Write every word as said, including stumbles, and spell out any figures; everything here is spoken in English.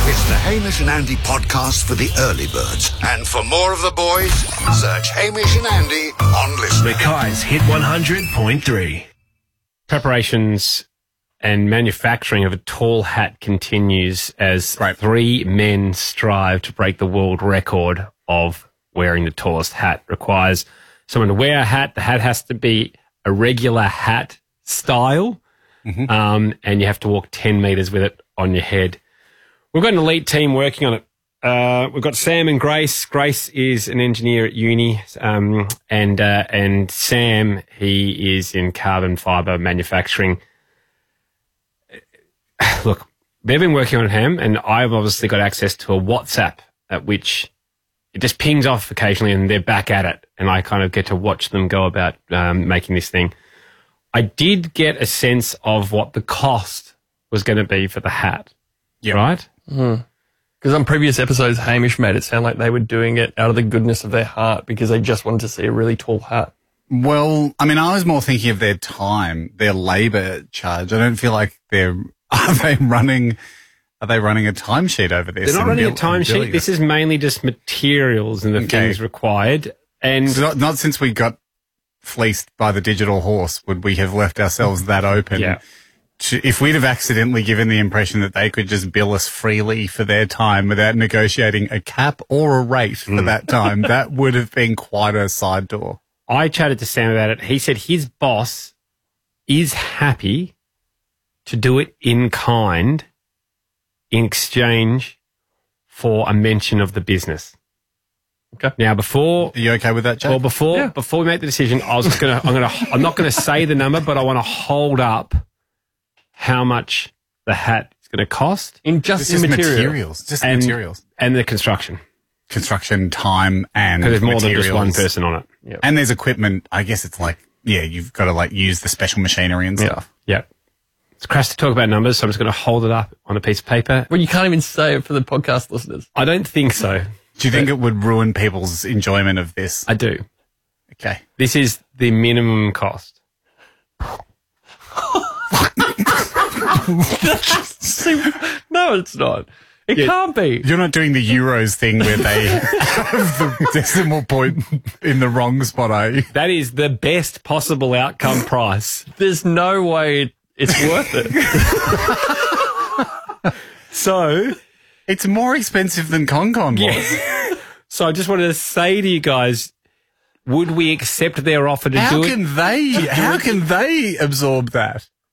It's the Hamish and Andy podcast for the early birds. And for more of the boys, search Hamish and Andy on Listener. Mackay's Hit one hundred point three. Preparations and manufacturing of a tall hat continues as Right. three men strive to break the world record of wearing the tallest hat. Requires someone to wear a hat. The hat has to be a regular hat style, Mm-hmm. um, and you have to walk ten metres with it on your head. We've got an elite team working on it. Uh, we've got Sam and Grace. Grace is an engineer at uni, um, and uh, and Sam, he is in carbon fibre manufacturing. Look, they've been working on it, Ham, and I've obviously got access to a WhatsApp at which it just pings off occasionally and they're back at it, and I kind of get to watch them go about um, making this thing. I did get a sense of what the cost was going to be for the hat, Yeah. right? Because on previous episodes, Hamish made it sound like they were doing it out of the goodness of their heart because they just wanted to see a really tall hat. Well, I mean, I was more thinking of their time, their labour charge. I don't feel like they're, are they running, are they running a timesheet over this? They're not and running a bill- and billing timesheet. This it? is mainly just materials and the Okay. things required. And So not, not since we got fleeced by the digital horse would we have left ourselves that open. Yeah. To, if we'd have accidentally given the impression that they could just bill us freely for their time without negotiating a cap or a rate for Mm. that time, that would have been quite a side door. I chatted to Sam about it. He said his boss is happy to do it in kind in exchange for a mention of the business. Okay. Now, before Are you okay with that, Jake? well, before Yeah. before we make the decision, I was just gonna I'm gonna I'm not gonna say the number, but I want to hold up how much the hat is going to cost In just It's in just material. materials. Just and materials. and the construction, Construction, time, and because there's more materials. than just one person on it. And there's equipment. I guess it's like, yeah, you've got to like use the special machinery and stuff. Yeah. It's crass to talk about numbers, so I'm just going to hold it up on a piece of paper. Well, you can't even say it for the podcast listeners. I don't think so. Do you think it would ruin people's enjoyment of this? I do. Okay. This is the minimum cost. No, it's not. It Yeah. can't be. You're not doing the Euros thing where they have the decimal point in the wrong spot, are you? That is the best possible outcome price. There's no way it's worth it. So, It's more expensive than ConCon was. so I just wanted to say to you guys, would we accept their offer to How do it? can they? How can they absorb that?